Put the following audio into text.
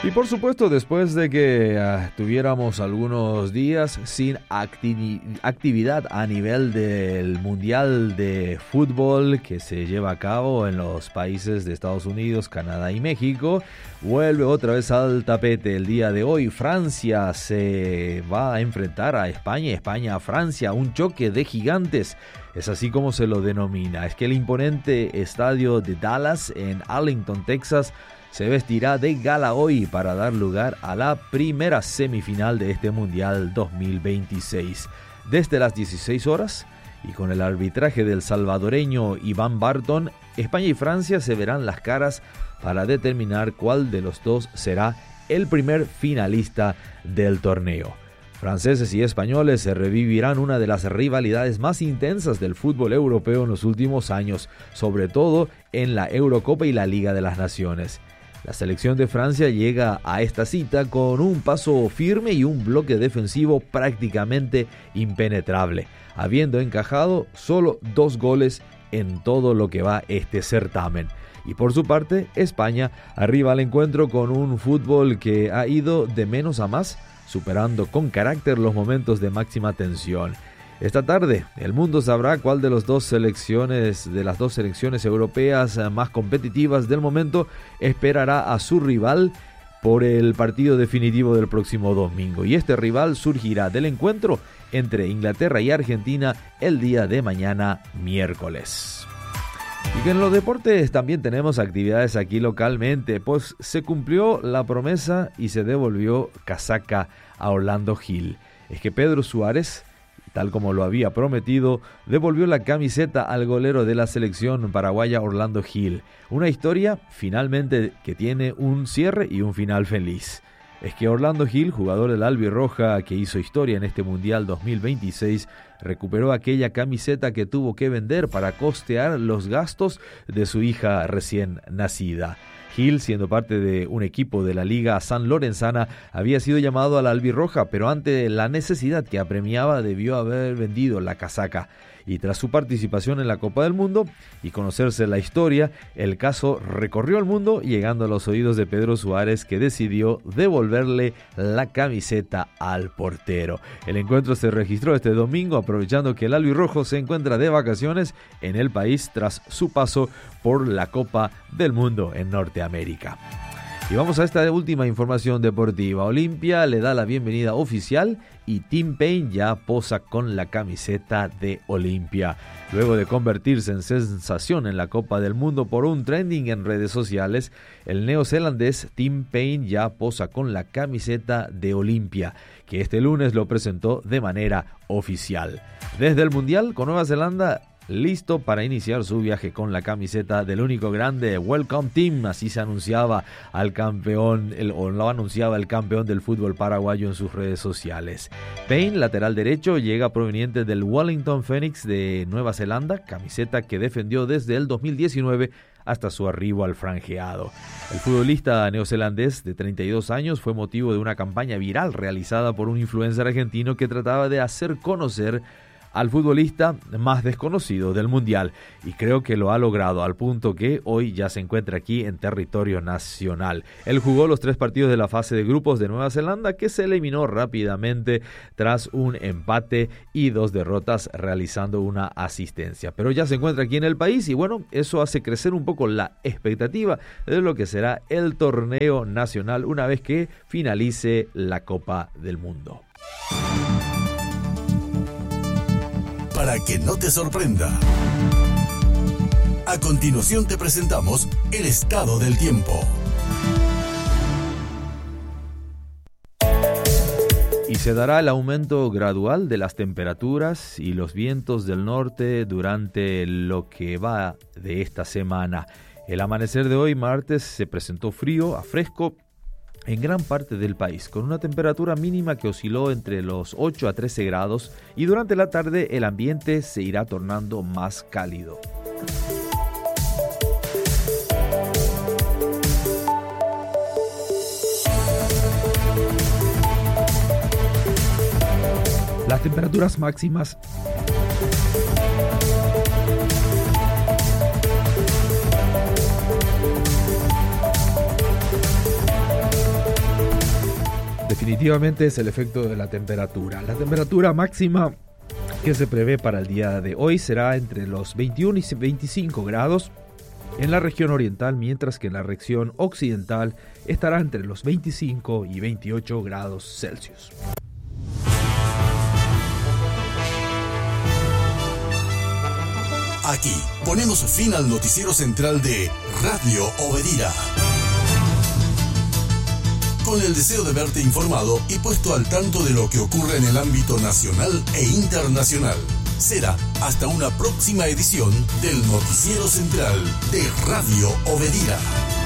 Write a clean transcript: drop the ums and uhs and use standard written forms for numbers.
Y por supuesto, después de que tuviéramos algunos días sin actividad a nivel del Mundial de Fútbol que se lleva a cabo en los países de Estados Unidos, Canadá y México, vuelve otra vez al tapete el día de hoy. Francia se va a enfrentar a España, España a Francia, un choque de gigantes. Es así como se lo denomina. Es que el imponente estadio de Dallas en Arlington, Texas, se vestirá de gala hoy para dar lugar a la primera semifinal de este Mundial 2026. Desde las 16 horas y con el arbitraje del salvadoreño Iván Barton, España y Francia se verán las caras para determinar cuál de los dos será el primer finalista del torneo. Franceses y españoles se revivirán una de las rivalidades más intensas del fútbol europeo en los últimos años, sobre todo en la Eurocopa y la Liga de las Naciones. La selección de Francia llega a esta cita con un paso firme y un bloque defensivo prácticamente impenetrable, habiendo encajado solo 2 goles en todo lo que va este certamen. Y por su parte, España arriba al encuentro con un fútbol que ha ido de menos a más, superando con carácter los momentos de máxima tensión. Esta tarde, el mundo sabrá cuál de las dos selecciones europeas más competitivas del momento esperará a su rival por el partido definitivo del próximo domingo. Y este rival surgirá del encuentro entre Inglaterra y Argentina el día de mañana, miércoles. Y que en los deportes también tenemos actividades aquí localmente, pues se cumplió la promesa y se devolvió casaca a Orlando Gil. Es que Pedro Suárez, tal como lo había prometido, devolvió la camiseta al golero de la selección paraguaya Orlando Gil. Una historia finalmente que tiene un cierre y un final feliz. Es que Orlando Gil, jugador del Albirroja que hizo historia en este Mundial 2026, recuperó aquella camiseta que tuvo que vender para costear los gastos de su hija recién nacida. Gil, siendo parte de un equipo de la Liga San Lorenzana, había sido llamado a la albirroja, pero ante la necesidad que apremiaba debió haber vendido la casaca. Y tras su participación en la Copa del Mundo y conocerse la historia, el caso recorrió el mundo, llegando a los oídos de Pedro Suárez, que decidió devolverle la camiseta al portero. El encuentro se registró este domingo, aprovechando que el albirrojo se encuentra de vacaciones en el país tras su paso por la Copa del Mundo en Norteamérica. Y vamos a esta última información deportiva. Olimpia le da la bienvenida oficial y Tim Payne ya posa con la camiseta de Olimpia. Luego de convertirse en sensación en la Copa del Mundo por un trending en redes sociales, el neozelandés Tim Payne ya posa con la camiseta de Olimpia, que este lunes lo presentó de manera oficial. Desde el Mundial con Nueva Zelanda, listo para iniciar su viaje con la camiseta del único grande Welcome Team, así se anunciaba al campeón, lo anunciaba el campeón del fútbol paraguayo en sus redes sociales. Payne, lateral derecho, llega proveniente del Wellington Phoenix de Nueva Zelanda, camiseta que defendió desde el 2019 hasta su arribo al franjeado. El futbolista neozelandés de 32 años fue motivo de una campaña viral realizada por un influencer argentino que trataba de hacer conocer al futbolista más desconocido del Mundial, y creo que lo ha logrado al punto que hoy ya se encuentra aquí en territorio nacional. Él jugó los 3 partidos de la fase de grupos de Nueva Zelanda, que se eliminó rápidamente tras un empate y 2 derrotas, realizando una asistencia, pero ya se encuentra aquí en el país y bueno, eso hace crecer un poco la expectativa de lo que será el torneo nacional una vez que finalice la Copa del Mundo. Para que no te sorprenda. A continuación te presentamos el estado del tiempo. Y se dará el aumento gradual de las temperaturas y los vientos del norte durante lo que va de esta semana. El amanecer de hoy, martes, se presentó frío a fresco en gran parte del país, con una temperatura mínima que osciló entre los 8 a 13 grados y durante la tarde el ambiente se irá tornando más cálido. Las temperaturas máximas definitivamente es el efecto de la temperatura. La temperatura máxima que se prevé para el día de hoy será entre los 21 y 25 grados en la región oriental, mientras que en la región occidental estará entre los 25 y 28 grados Celsius. Aquí ponemos fin al noticiero central de Radio Obedira, con el deseo de verte informado y puesto al tanto de lo que ocurre en el ámbito nacional e internacional. Será hasta una próxima edición del noticiero central de Radio Obedira.